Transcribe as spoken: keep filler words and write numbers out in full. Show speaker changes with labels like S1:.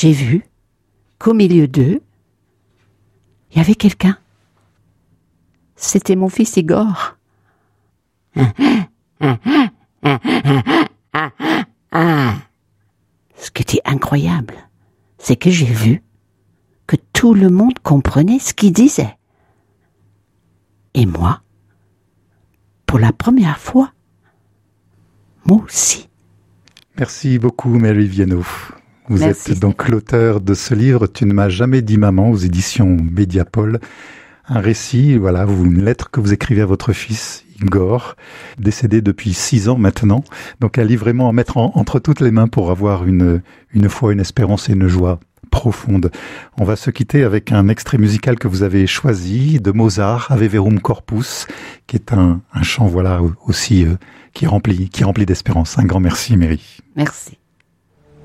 S1: j'ai vu qu'au milieu d'eux, il y avait quelqu'un. C'était mon fils Igor. Ce qui était incroyable, c'est que j'ai vu que tout le monde comprenait ce qu'il disait. Et moi, pour la première fois, moi aussi.
S2: Merci beaucoup, Mary Viano. Vous
S1: Merci.
S2: êtes donc l'auteur de ce livre « Tu ne m'as jamais dit maman » aux éditions Mediapol. Un récit, voilà, une lettre que vous écrivez à votre fils, Igor, décédé depuis six ans maintenant. Donc un livre vraiment à mettre en, entre toutes les mains pour avoir une, une foi, une espérance et une joie profonde. On va se quitter avec un extrait musical que vous avez choisi de Mozart, Ave Verum Corpus, qui est un, un chant, voilà, aussi, euh, qui remplit, qui remplit d'espérance. Un grand merci, Mary.
S1: Merci.